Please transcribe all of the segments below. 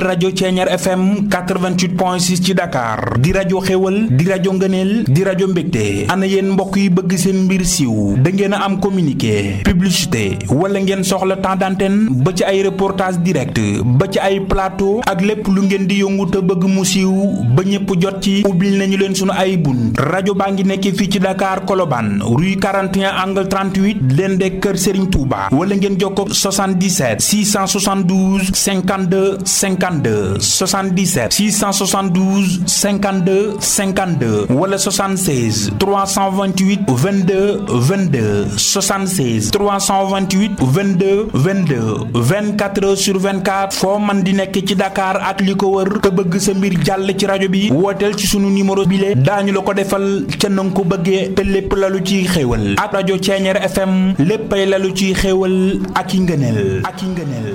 rajo Ceeñeer FM 88.6 ci Dakar di rajo xéwal di rajo ngëneel di rajo mbégte ana yéen mbokk yi bëgg seen mbir siiw da ngeen a am communiqué publicité wala ngeen soxla temps d'antenne ba ci ay reportage direct ba ci ay plateau ak lépp lu ngeen di yëngu te bëgg mu siiw ba ñëpp jot ci ubbil nañu leen sunu ay bunt rajo baa ngi nekk fii ci Dakar Colobane rue 41 angle 38 leen de kër Serigne Touba wala ngeen jokkoo 77 672 52 52 77 672 52 52 wala 76 328 22 22 76 328 22 22 24 heures sur 24 foo man di nekk ci Dakar ak li ko wër te bëgg sa mbir jàll ci rajo bi wooteel ci sunu numéro bile daañu la ko defal ca nanga ko bëggee te lépp lalu ciy xéewal ak rajo Ceeñeer FM léppay lalu ciy xéewal ak i ngëneel ak i ngëneel.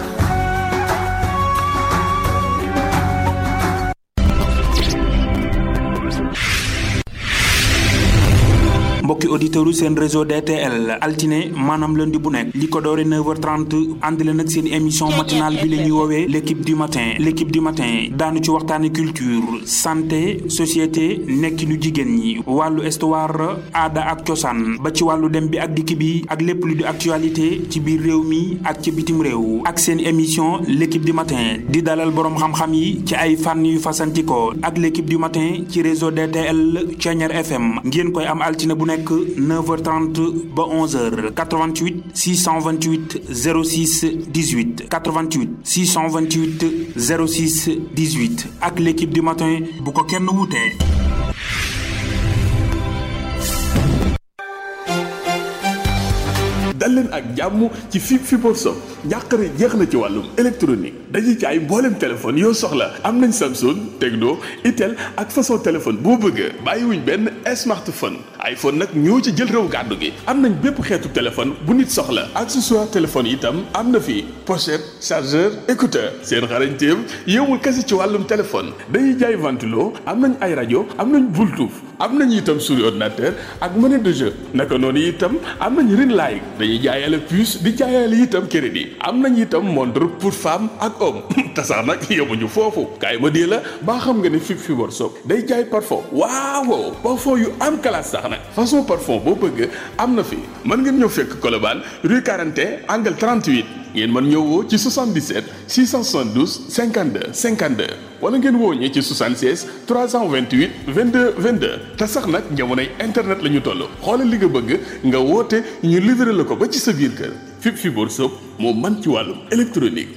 mbokki auditeurs yu seen réseau DTL altine maanaam lundi bu nekk li ko doore 9h30 ànd leen ak seen émission matinale bi la ñuy woowee l'équipe du matin daanu ci waxtaane culture santé société nekkinu jigéen ñi wàllu histoire aada ak cosaan ba ci wàllu dem bi ak dikk bi ak lépp lu di actualité ci biir réew mi ak ci bitim réew ak seen émission l'équipe du matin di dalal boroom xam-xam yi ci ay fànn yu fasantikoo ak l'équipe du matin ci réseau DTL Ceeñeer FM ngeen koy am altine bu nekk 9h30 ba 11h 88 628 06 18 88 628 06 18 ak l'équipe du matin bu ko kenn wutee. dal leen ak jàmm ci Fibre Sob njàqare jeex na ci wàllum électronique dañuy jaay mboolem téléphone yoo soxla am nañ Samsung Tecno Itel ak façon téléphone boo bëgg bàyyiwuñ benn smartphone iPhone nag ñoo ci jël réew gàddu gi am nañ bépp xeetu téléphone bu nit soxla accessoire téléphone itam am na fi pochette chargeur écouteur seen xarañteem yowul kese ci wàllum téléphone dañuy jaay ventilo am nañ ay rajo am nañ Bluetooth am nañ itam souris ordinateur ak monnaie de jeu naka noonu itam am nañ ring light dañuy jaayale puce di jaayale itam crédit am nañ itam montre pour femme ak homme te sax nag yemuñu foofu kaay ma dee la baa xam nga ne Fibre Sob day jaay parfum waaw parfum yu am classe sax nag façon parfum boo bëgg am na fi mën ngeen ñëw fekk Colobane rue 41 angle 38 ngeen mën ñëw woo ci 77 672 52 52 wala ngeen woo ñi ci 76 328 22 22 te sax nag jamonoy internet la ñu toll xoolal li nga bëgg nga woote ñu livré la ko ba ci sa biir kër Fibre Sob moo man ci wàllum électronique.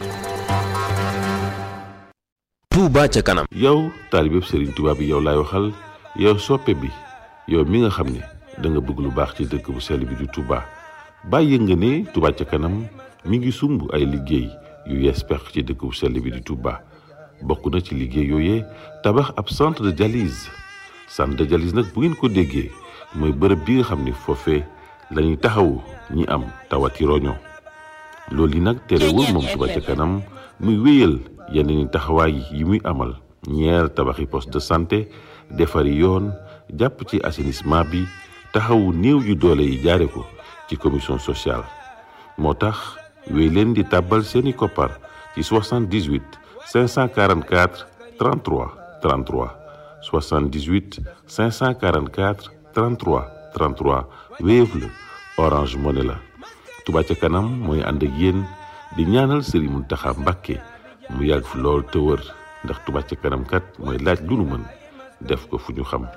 Touba ca kanam. yow taalibe Serigne Touba bi yow laay waxal yow soppe bi yow mi nga xam ne da nga bëgg lu baax ci dëkk bu sell bi di Touba bàyyi nga ne Touba ca kanam mi ngi sumb ay liggéey yu yees peq ci dëkk bu sell bi di Touba bokk na ci liggéey yooyee tabax ab centre de dialyse nag bu ngeen ko déggee mooy bërëb bi nga xam ne foofee la ñuy taxawu ñi am tawati roño loolu yi nag terewul moom Touba ca kanam muy wéyal yeneen taxawaay yi muy amal ñeer tabaxi poste de santé defari yoon jàpp ci assainissement bi taxawu néew yu doole yi jaare ko ci commission sociale moo tax wéy leen di tàbbal seeni koppar ci 78 544 33 33 78 544 33 33 Wave la Orange Money la Touba ca kanam mooy ànd ak yéen di ñaanal Serigne Mountakha Mbacké mu yàgg fi lool te wër ndax Touba ca kanam kat mooy laaj lu nu mën def ko fu ñu xam.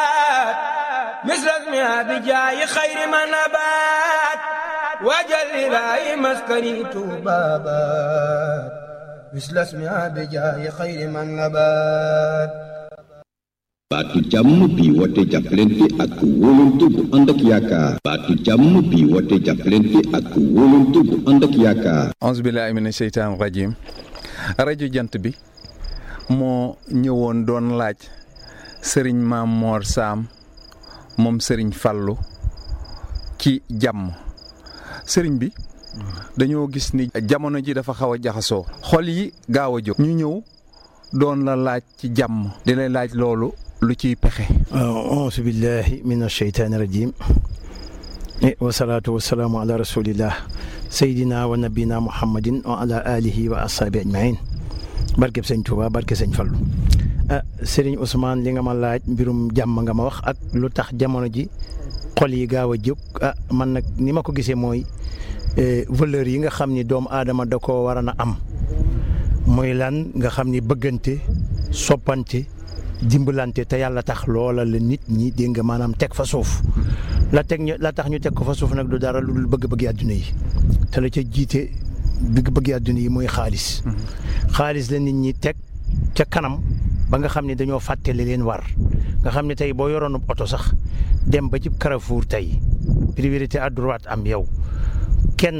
misrasmi abijaayi xayri ma nabaat wajal ilaahi maskani tuubaabaat misrasmi abijaayi xayri ma nabaat. baatu jàmm bi woote jàppalante ak wóolante bu ànd ak yaakaar. baatu jàmm bi woote jàppalante ak wóolante bu ànd ak yaakaar. auzu billaahi mina sheytaani rajiim rajo jant bi moo ñëwoon doon laaj sëriñ Maam Moor Saam moom sëriñ Fallu ci jàmm sëriñ bi dañoo gis ni jamono ji dafa xaw a jaxasoo xol yi gaaw a jóg ñu ñëw doon la laaj ci jàmm di lay laaj loolu lu ciy pexe. auzu billahi min asheytaani rajim wasalaatu wasalaamu ala rasulillah sayyidina wa nabina muhammadin wa ala alihi wa ashaabi ajmain barkeb sëñ Touba barke sëñ Fallou Serigne Ousmane li nga ma laaj mbirum jàmm nga ma wax ak lu tax jamono ji xol yi gaaw a jóg man nag ni ma ko gisee mooy valeurs yi nga xam ni doomu aadama da koo war a am mooy lan nga xam ni bëggante soppante dimbalante te yàlla tax loola la nit ñi dégg nga maanaam teg fa suuf la tax ñu teg ko fa suuf nag du dara lu dul bëgg-bëggi àdduna yi te la ca jiite bëgg-bëggi àdduna yi mooy xaalis xaalis la nit ñi teg ca kanam ba nga xam ne dañoo fàtte li leen war nga xam ne tey boo yoroon oto sax dem ba ci Carrefour tey priorité à droite am yow kenn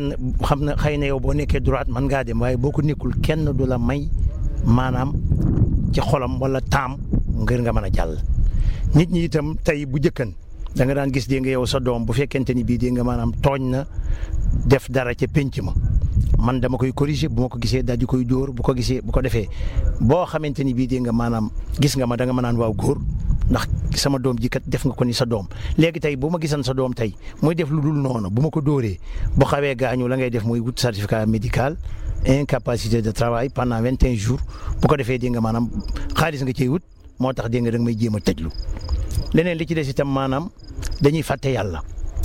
xam na xëy na yow boo nekkee droite mën ngaa dem waaye boo ko nekkul kenn du la may maanaam ci xolam wala taam ngir nga mën a jàll. nit ñi itam tey bu jëkkan da nga daan gis dégg nga yow sa doom bu fekkente ni bii dégg nga maanaam tooñ na def dara ca pénc ma man dama koy corriger bu ma ko gisee daal di koy dóor bu ko defee boo xamante ni bii dégg nga maanaam gis nga ma da nga ma naan waaw góor ndax sama doom ji kat def nga ko ni sa doom léegi tey bu ma gisan sa doom tey muy def lu dul noonu bu ma ko dóoree bu xawee gaañu la ngay def muy wut certificat médical incapacité de travail pendant 21 jours bu ko defee dégg nga maanaam xaalis nga cey wut moo tax dégg nga da nga may jéem a tëjlu leneen li ci des itam maanaam dañuy fàtte yàlla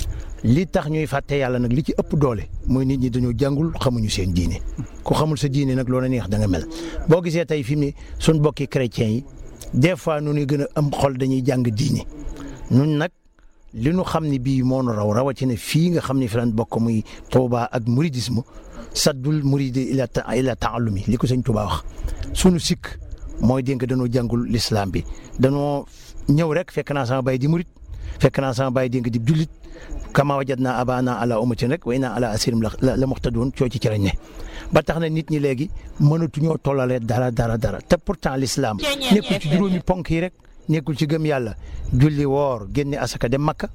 li tax ñuy fàtte yàlla nag li ci ëpp doole mooy nit ñi dañoo jàngul xamuñu seen diine ku xamul sa diine nag loola neex da nga mel boo gisee tey fi mu ne suñ bokki chrétiens yi des fois nu ñuy gën a am xol dañuy jàng diine ñun nag li nu xam ne bii moo nu rawatina fii nga xam ne fi lan bokk muy Touba ak mouridisme saddul muridi ila taallumi li ko sëñ Touba wax sunu sikk mooy dénk dañoo jàngul l'islam bi dañoo ñëw rek fekk naa sama baay di murid fekk naa sama baay dénk di jullit kama wajadna abana ala ummatin rek wa inna ala asirim la muqtadun coo ci lañ ne ba tax na nit ñi léegi mënatuñoo tollale dara te pourtant l'islam nekkul ci juróomi ponk yi rek nekkul ci gëm yàlla julli woor génne asaka dem makka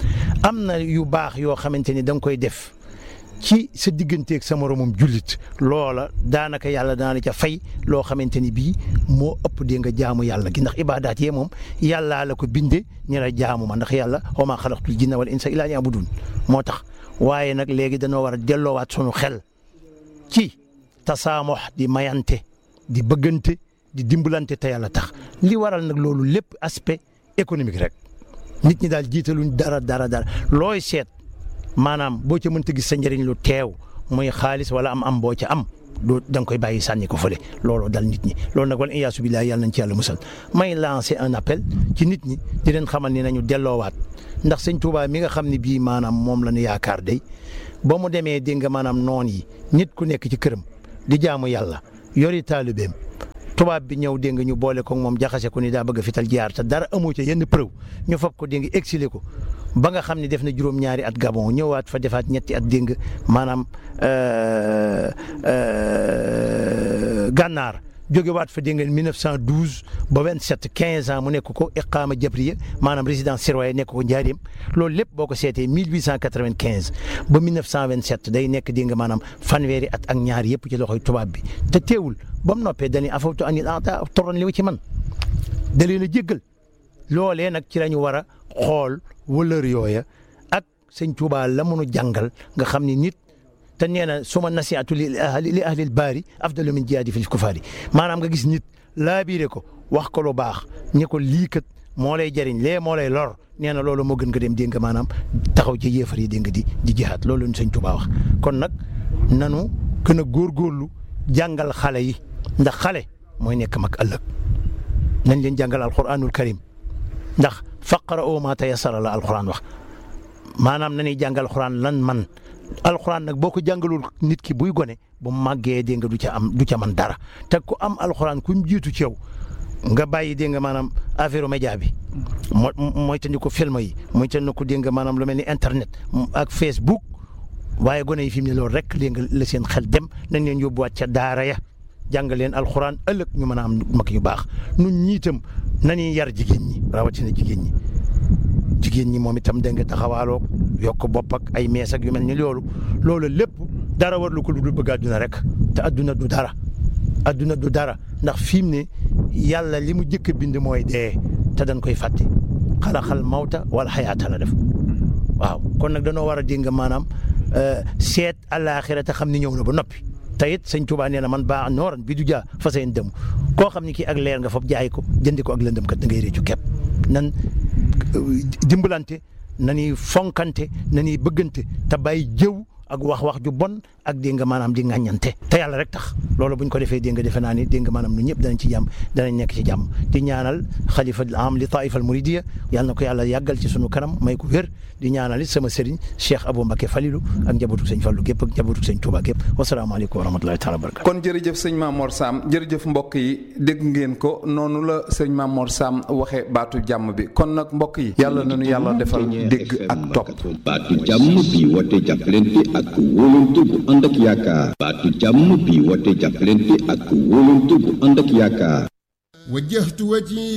am na yu baax yoo xamante ni da nga koy def ci sa digganteeg sa moromum jullit loola daanaka yàlla dana la ca fay loo xamante ni bii moo ëpp dee nga jaamu yàlla gi ndax ibaadaat yee moom yàllaa la ko binde ñu la jaamu ma ndax yàlla wa maa xalaqtul jinna wal insa illaa liya'budun moo tax waaye nag léegi dañoo war a delloowaat sunu xel ci tasaamox di mayante di bëggante di dimbalante te yàlla tax li waral nag loolu lépp aspect économique rek nit ñi daal jiitaluñ dara looy seet maanaam boo ca mënta gis sa njëriñ lu teew muy xaalis wala am boo ca am doo da nga koy bàyyi sànni ko fële loolu dal nit ñi loolu nag wala iyaasu billaah yàlla nañ ci yàlla musal may lancer un appel ci nit ñi di leen xamal ni nañu delloowaat ndax sëñ Touba mi nga xam ne bii maanaam moom la ñu yaakaar day ba mu demee dégg nga maanaam noon yi nit ku nekk ci këram di jaamu yàlla yori taalibeem tubaab bi ñëw dégg nga ñu boole ko moom jaxase ko ni daa bëgg a fital jiyaar te dara amoo ca yenn preuve ñu fab ko dégg nga exilé ko ba nga xam ne def na juróom-ñaari at Gabon ñëwaat fa defaat ñetti at dégg nga maanaam gànnaar jógewaat fa dégg nga 1912 ba 27 15 ans mu nekk ko iqaama jabriya maanaam résidence surveillée nekk ko njaareem loolu lépp boo ko seetee 1895 ba 1927 day nekk dégg nga maanaam fanweeri at ak ñaar yëpp ci loxoy tubaab bi te teewul ba mu noppee dañuy afawtu anil a'daa toroon li ci man da leen a jéggal loolee nag ci la ñu war a xool wëlër yooya ak sëñ Tuubaa la mënu jàngal nga xam ni nit te nee na suma nasiatu li ahlil baari afdalu min jihaadi fil kufaari maanaam nga gis nit laabiire ko wax ko lu baax ñe ko lii kat moo lay jëriñ lee moo lay lor nee na loolu moo gën nga dem dégg nga maanaam taxaw ci yéefar yi dégg nga di jihaad loolu la sëñ Tuubaa wax kon nag nanu gën a góorgóorlu jàngal xale yi ndax xale mooy nekk mag ëllëg nañ leen jàngal alquranul karim ndax faqra'u maa tayassara la alquran wax maanaam nañuy jàngal alquran lan man alquran nag boo ko jàngalul nit ki buy gone bu màggee dégg nga du ca man dara te ku am alquran ku mu jiitu ci yow nga bàyyi dégg nga maanaam affaire média bi mooy tandi ko film yi mooy tandi ko dégg nga maanaam lu mel ni internet ak Facebook waaye gone yi fi mu ne loolu rek dégg nga la seen xel dem nañ leen yóbbuwaat ca daara ya jàngal leen alxuraan ëllëg ñu mën a am mag yu baax nun ñi itam nañuy yar jigéen ñi rawatina jigéen ñi moom itam dégg nga taxawaaloo yokk bopp ak ay mees ak yu mel ni loolu lépp dara war lu ko lu bëgg àdduna rek te àdduna du dara ndax fi mu ne yàlla li mu jëkk bind mooy dee te dañ koy fàtte xalaxal mawta wala xayaata la def waaw kon nag danoo war a dégg nga maanaam seet àllaaxira te xam ni ñëw na ba noppi te it sëñ Tuubaa nee na man baa nooran bi du jaa fa seen dem koo xam ne kii ak leer nga foofu jaay ko jëndi ko ak lëndëm kat da ngay réccu képp nan dimbalante na ñuy fonkante na ñuy bëggante te bàyyi jëw ak wax ju bon ak dégg nga maanaam di ŋàññante te yàlla rek tax loolu bu ñu ko defee dégg nga defe naa ni dégg nga maanaam ñun ñëpp danañ ci jàmm danañ nekk ci jàmm di ñaanal xalifa am li taifa al muridiya yàlla na ko yàlla yàggal ci sunu kanam may ko wér di ñaanal it sama sëriñ Cheikh Abou Mbacké Falilou ak njabootu sëñ Fallou gépp ak njabootu sëñ Touba gépp wasalaamaaleykum wa rahmatulahi taala wa barakatu. kon jërëjëf sëñ Mamor Sam jërëjëf mbokk yi dégg ngeen ko noonu la sëñ Mamor Sam waxee baatu jàmm bi kon nag mbokk yi yàlla nañu yàlla defal dégg ak topp. baatu jàmm bi woote jàppalante ak wóolante bu ànd ak yaakaar. baatu jàmm bi woote jàppalante ak wóolante bu ànd ak yaakaar.